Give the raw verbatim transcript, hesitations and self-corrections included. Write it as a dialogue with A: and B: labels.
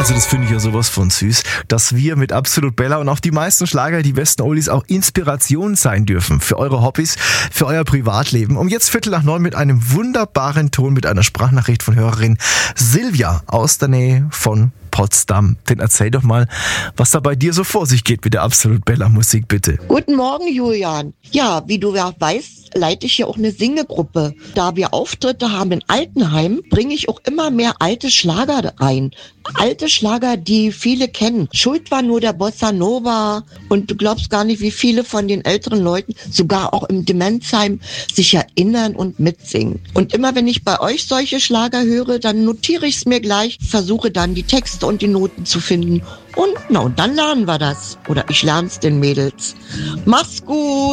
A: Also das finde ich ja sowas von süß, dass wir mit Absolut Bella und auch die meisten Schlager, die besten Oldies auch Inspiration sein dürfen für eure Hobbys, für euer Privatleben. Um jetzt Viertel nach neun mit einem wunderbaren Ton, mit einer Sprachnachricht von Hörerin Silvia aus der Nähe von Potsdam. Denn erzähl doch mal, was da bei dir so vor sich geht mit der Absolut Bella Musik, bitte.
B: Guten Morgen, Julian. Ja, wie du ja weißt, leite ich ja auch eine Singegruppe. Da wir Auftritte haben in Altenheim, bringe ich auch immer mehr alte Schlager rein. Alte Schlager, die viele kennen. Schuld war nur der Bossa Nova. Und du glaubst gar nicht, wie viele von den älteren Leuten, sogar auch im Demenzheim, sich erinnern und mitsingen. Und immer wenn ich bei euch solche Schlager höre, dann notiere ich es mir gleich, versuche dann die Texte und die Noten zu finden. Und na, und dann lernen wir das. Oder ich lerne es den Mädels. Mach's gut!